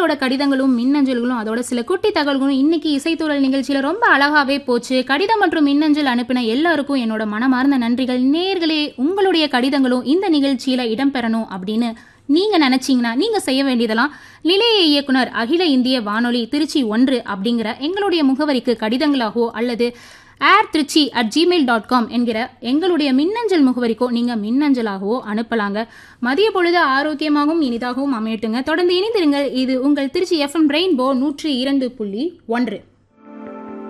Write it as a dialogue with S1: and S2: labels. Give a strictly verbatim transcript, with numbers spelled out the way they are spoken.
S1: உங்களோட கடிதங்களும் மின்னஞ்சல்களும் அதோட சில குட்டி தகவல்களும் இன்னைக்கு இசைத்தூரல் நிகழ்ச்சியில ரொம்ப அழகாவே போச்சு. கடிதம் மற்றும் மின்னஞ்சல் அனுப்பின எல்லாருக்கும் என்னோட மனமார்ந்த நன்றிகள். நேயர்களே, உங்களுடைய கடிதங்களும் இந்த நிகழ்ச்சியில இடம்பெறணும் அப்படின்னு நீங்க நினைச்சீங்கன்னா நீங்க செய்ய வேண்டியதெல்லாம் நிலைய இயக்குனர் அகில இந்திய வானொலி திருச்சி ஒன்று அப்படிங்கிற எங்களுடைய முகவரிக்கு கடிதங்களாகவோ அல்லது ஏர் Trichy at Gmail dot com என்கிற எங்களுடைய மின்னஞ்சல் முகவரிக்கோ நீங்க மின்னஞ்சலாகவோ அனுப்பலாங்க. மதிய பொழுது ஆரோக்கியமாகவும் இனிதாகவும் அமையட்டுங்க. தொடர்ந்து இணைந்திருங்கள். இது உங்கள் திருச்சி எஃப்எம் ரெயின்போ நூற்றி இரண்டு புள்ளி ஒன்று.